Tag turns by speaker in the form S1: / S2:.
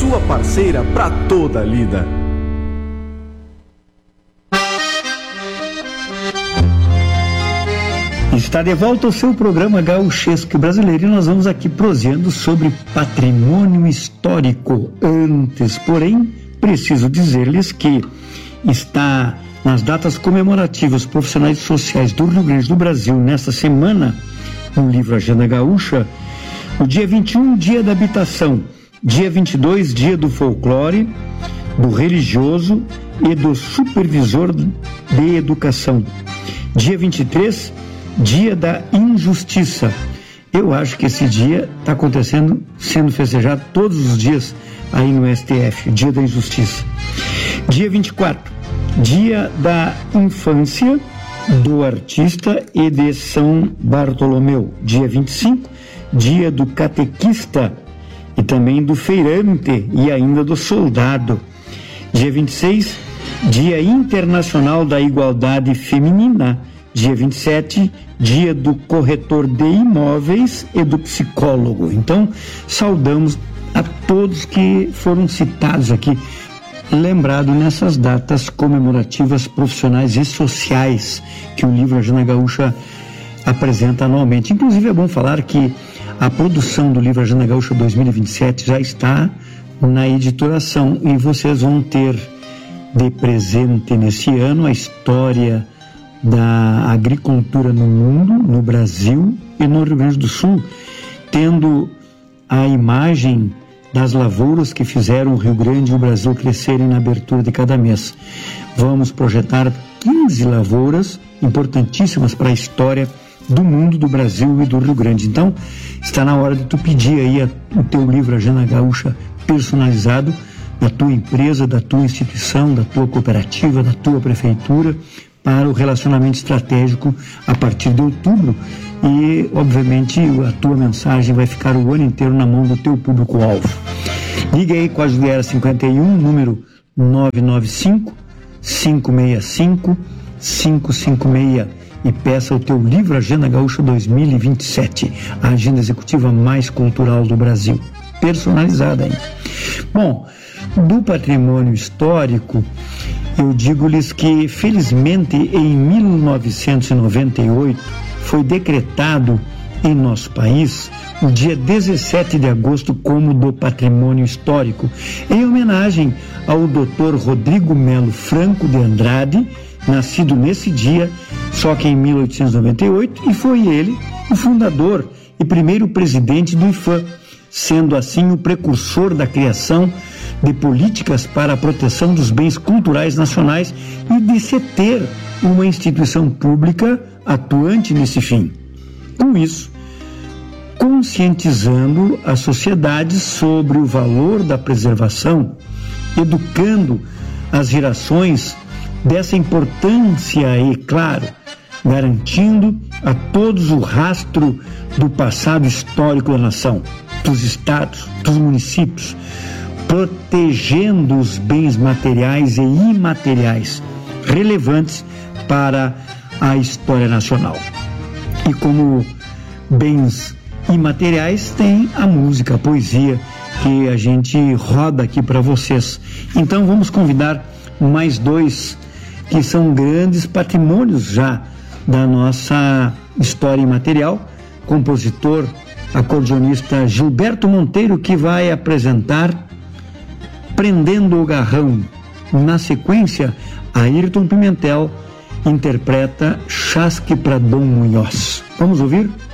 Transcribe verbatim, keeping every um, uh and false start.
S1: sua parceira para toda a lida.
S2: Está de volta o seu programa Gauchesco Brasileiro e nós vamos aqui proseando sobre patrimônio histórico. Antes, porém, preciso dizer-lhes que está nas datas comemorativas profissionais e sociais do Rio Grande do Brasil nesta semana, no livro Agenda Gaúcha, o dia vinte e um, Dia da Habitação, dia vinte e dois, Dia do Folclore, do Religioso e do Supervisor de Educação, dia vinte e três, Dia da Injustiça. Eu acho que esse dia está acontecendo, sendo festejado todos os dias aí no S T F, Dia da Injustiça. Dia vinte e quatro, Dia da Infância, do Artista e de São Bartolomeu. Dia vinte e cinco, Dia do Catequista e também do Feirante e ainda do Soldado. Dia vinte e seis, Dia Internacional da Igualdade Feminina. Dia vinte e sete, Dia do Corretor de Imóveis e do Psicólogo. Então, saudamos a todos que foram citados aqui, lembrado nessas datas comemorativas profissionais e sociais que o livro Agenda Gaúcha apresenta anualmente. Inclusive, é bom falar que a produção do livro Agenda Gaúcha dois mil e vinte e sete já está na editoração e vocês vão ter de presente nesse ano a história da agricultura no mundo, no Brasil e no Rio Grande do Sul, tendo a imagem das lavouras que fizeram o Rio Grande e o Brasil crescerem na abertura de cada mês. Vamos projetar quinze lavouras importantíssimas para a história do mundo, do Brasil e do Rio Grande. Então, está na hora de tu pedir aí a, o teu livro Agenda Gaúcha personalizado da tua empresa, da tua instituição, da tua cooperativa, da tua prefeitura, para o relacionamento estratégico a partir de outubro e, obviamente, a tua mensagem vai ficar o ano inteiro na mão do teu público-alvo. Liga aí com a Juliera cinquenta e um, número nove nove cinco, cinco seis cinco, cinco cinco seis e peça o teu livro Agenda Gaúcha dois mil e vinte e sete, a agenda executiva mais cultural do Brasil, personalizada aí. Bom, do patrimônio histórico, eu digo-lhes que, felizmente, em mil novecentos e noventa e oito, foi decretado em nosso país o dia dezessete de agosto como do patrimônio histórico, em homenagem ao doutor Rodrigo Melo Franco de Andrade, nascido nesse dia, só que em mil oitocentos e noventa e oito, e foi ele o fundador e primeiro presidente do I F A M, sendo assim o precursor da criação de políticas para a proteção dos bens culturais nacionais e de se ter uma instituição pública atuante nesse fim. Com isso, conscientizando a sociedade sobre o valor da preservação, educando as gerações dessa importância e, claro, garantindo a todos o rastro do passado histórico da nação, dos estados, dos municípios, protegendo os bens materiais e imateriais relevantes para a história nacional. E como bens imateriais tem a música, a poesia que a gente roda aqui para vocês. Então vamos convidar mais dois que são grandes patrimônios já da nossa história imaterial, compositor, acordeonista Gilberto Monteiro, que vai apresentar Prendendo o Garrão. Na sequência, Ayrton Pimentel interpreta Chasque para Dom Munhoz. Vamos ouvir?